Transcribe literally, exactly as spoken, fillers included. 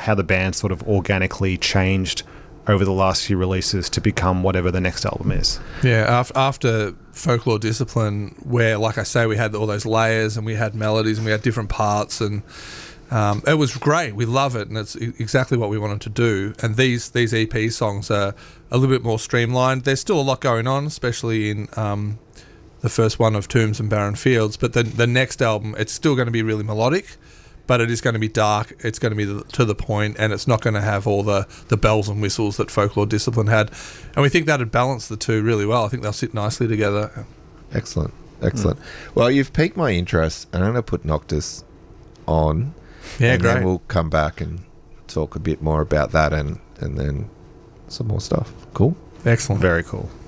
how the band sort of organically changed over the last few releases to become whatever the next album is. Yeah, af- after Folklore Discipline, where, like I say, we had all those layers and we had melodies and we had different parts, and um, it was great. We love it, and it's e- exactly what we wanted to do. And these these E P songs are a little bit more streamlined. There's still a lot going on, especially in um, the first one of Tombs and Barren Fields, but the, the next album, it's still going to be really melodic, but it is going to be dark, it's going to be to the point, and it's not going to have all the, the bells and whistles that Folklore Discipline had. And we think that would balance the two really well. I think they'll sit nicely together. Excellent, excellent. Mm. Well, you've piqued my interest, and I'm going to put Noctis on, yeah, and great. then we'll come back and talk a bit more about that and, and then some more stuff. Cool? Excellent. Very cool.